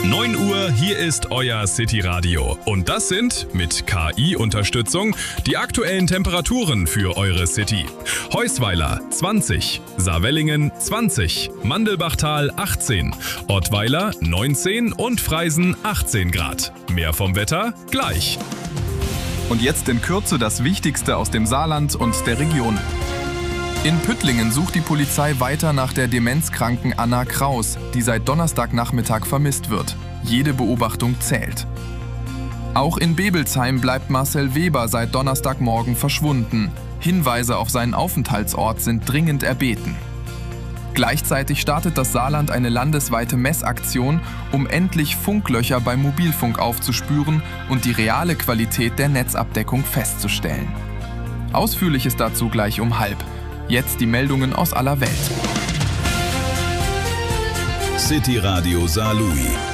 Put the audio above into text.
9 Uhr, hier ist euer City Radio. Und das sind, mit KI-Unterstützung, die aktuellen Temperaturen für eure City. Heusweiler 20, Saarwellingen 20, Mandelbachtal 18, Ottweiler 19 und Freisen 18 Grad. Mehr vom Wetter gleich. Und jetzt in Kürze das Wichtigste aus dem Saarland und der Region. In Püttlingen sucht die Polizei weiter nach der demenzkranken Anna Kraus, die seit Donnerstagnachmittag vermisst wird. Jede Beobachtung zählt. Auch in Bebelsheim bleibt Marcel Weber seit Donnerstagmorgen verschwunden. Hinweise auf seinen Aufenthaltsort sind dringend erbeten. Gleichzeitig startet das Saarland eine landesweite Messaktion, um endlich Funklöcher beim Mobilfunk aufzuspüren und die reale Qualität der Netzabdeckung festzustellen. Ausführliches dazu gleich um 12:30. Jetzt die Meldungen aus aller Welt. City Radio Saarlouis.